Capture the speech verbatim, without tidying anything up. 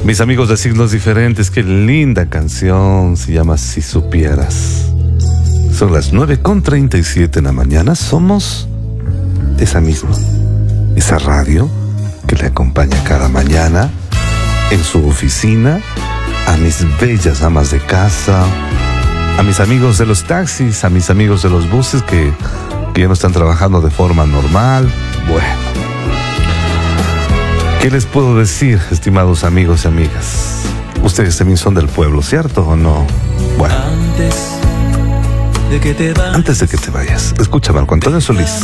Mis amigos de signos diferentes, qué linda canción, se llama Si Supieras. Son las nueve con treinta y siete en la mañana. Somos esa misma, esa radio que le acompaña cada mañana en su oficina, a mis bellas amas de casa, a mis amigos de los taxis, a mis amigos de los buses que, que ya no están trabajando de forma normal. Bueno, ¿qué les puedo decir, estimados amigos y amigas? Ustedes también son del pueblo, ¿cierto o no? Bueno, Antes de que te vayas, antes de que te vayas, escucha Marco Antonio Solís.